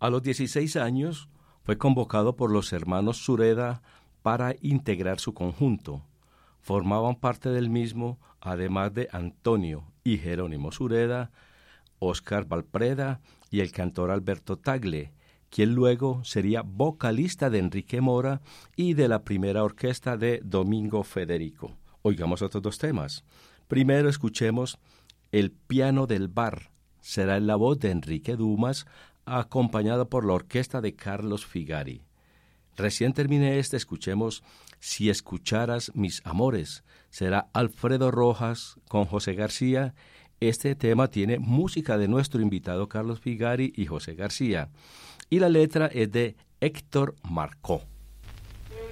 A los 16 años fue convocado por los hermanos Sureda para integrar su conjunto. Formaban parte del mismo, además de Antonio y Jerónimo Sureda, Óscar Valpreda y el cantor Alberto Tagle, quien luego sería vocalista de Enrique Mora y de la primera orquesta de Domingo Federico. Oigamos otros dos temas. Primero escuchemos El piano del bar. Será en la voz de Enrique Dumas, acompañado por la orquesta de Carlos Figari. Recién terminé escuchemos Si escucharas mis amores. Será Alfredo Rojas con José García. Este tema tiene música de nuestro invitado Carlos Figari y José García. Y la letra es de Héctor Marcó.